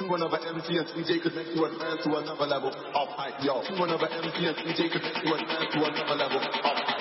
to another MC and DJ could make you advance to another level of height, yo. To another MC and DJ could make you advance to another level of height.